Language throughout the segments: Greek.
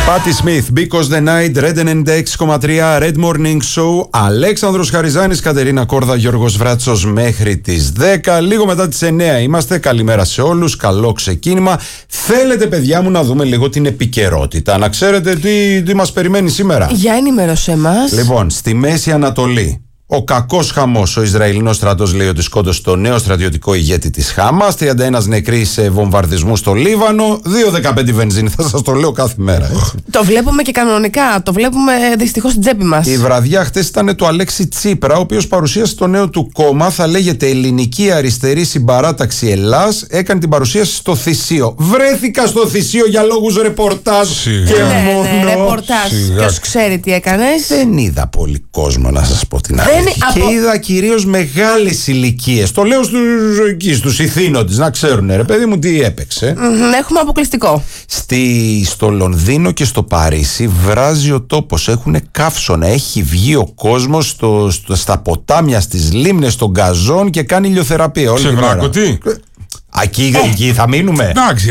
Patti Smith, Because the Night, Red 96,3, Red Morning Show, Αλέξανδρος Χαριζάνης, Κατερίνα Κόρδα, Γιώργος Βράτσος μέχρι τις 10. Λίγο μετά τις 9 είμαστε. Καλημέρα σε όλους, καλό ξεκίνημα. Θέλετε, παιδιά μου, να δούμε λίγο την επικαιρότητα? Να ξέρετε τι μας περιμένει σήμερα? Για ενημέρωσέ μας. Λοιπόν, στη Μέση Ανατολή, ο κακός χαμός. Ο Ισραηλινός στρατός λέει ότι σκότωσε το νέο στρατιωτικό ηγέτη της Χαμάς. 31 νεκροί σε βομβαρδισμούς στο Λίβανο. 2,15 βενζίνη. Θα σας το λέω κάθε μέρα. Το βλέπουμε και κανονικά. Το βλέπουμε δυστυχώς στην τσέπη μας. Η βραδιά χτες ήταν του Αλέξη Τσίπρα, ο οποίος παρουσίασε το νέο του κόμμα. Θα λέγεται Ελληνική Αριστερή Συμπαράταξη Ελλάς. Έκανε την παρουσίαση στο Θησίο. Βρέθηκα στο Θησίο για λόγους ρεπορτάζ. Και μόνο. Ναι, ρεπορτάζ. Ποιος ξέρει τι έκανες? Δεν είδα πολύ κόσμο, να σας πω την αλήθεια. Και είδα κυρίως μεγάλες ηλικίες. Το λέω στους ηθήνοντες, να ξέρουν, ρε παιδί μου, τι έπαιξε. Έχουμε αποκλειστικό. Στο Λονδίνο και στο Παρίσι βράζει ο τόπος. Έχουν καύσωνα. Έχει βγει ο κόσμος στα ποτάμια, στις λίμνες, στον γκαζόν και κάνει ηλιοθεραπεία. Ξεβράκωτη. Εκεί θα μείνουμε. Εντάξει.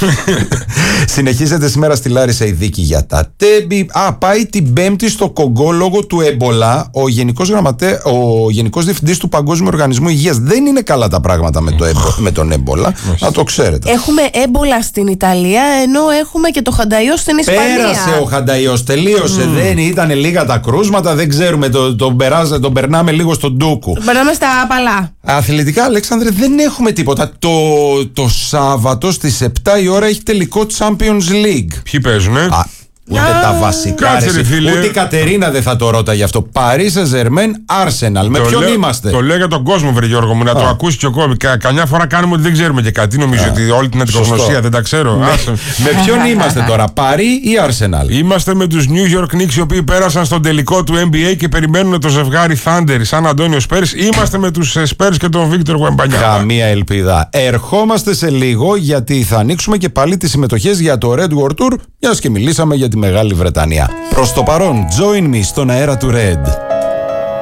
Συνεχίζεται σήμερα στη Λάρισα η δίκη για τα τέμπη. Πάει την Πέμπτη στο Κογκό λόγω του έμπολα. Ο Γενικός Διευθυντής του Παγκόσμιου Οργανισμού Υγείας. Δεν είναι καλά τα πράγματα με τον έμπολα. Να το ξέρετε. Έχουμε έμπολα στην Ιταλία, ενώ έχουμε και το χανταϊό στην Ισπανία. Πέρασε ο χανταϊός, τελείωσε. Δεν ήταν λίγα τα κρούσματα, δεν ξέρουμε. Τον περνάμε λίγο στον ντούκου. Περνάμε στα απαλά. Αθλητικά, Αλέξανδρε, δεν έχουμε τίποτα. Το Σάββατο στις 7 η ώρα έχει τελικό Champions League. Ποιοι παίζουνε? Ούτε τα βασικά. Ούτε η Κατερίνα δεν θα το ρώτα γι' αυτό. Paris Saint-Germain, Arsenal. Με ποιον είμαστε? Το λέω για τον κόσμο, βρε Γιώργο μου, να το ακούσει και ο κόσμο. Καμιά φορά κάνουμε ότι δεν ξέρουμε και κάτι. Νομίζω ότι όλη την αντικογνωσία δεν τα ξέρω. Με ποιον είμαστε τώρα, Paris ή Arsenal? Είμαστε με τους New York Knicks, οι οποίοι πέρασαν στον τελικό του NBA και περιμένουν το ζευγάρι Thunder σαν Αντώνιο Spurs. Είμαστε με τους Spurs και τον Victor Wembanyama. Καμία ελπίδα. Ερχόμαστε σε λίγο, γιατί θα ανοίξουμε και πάλι τις συμμετοχές για το Red World Tour, μιας και μιλήσαμε για τη Μεγάλη Βρετανία. Προς το παρόν, join me στον αέρα του Red.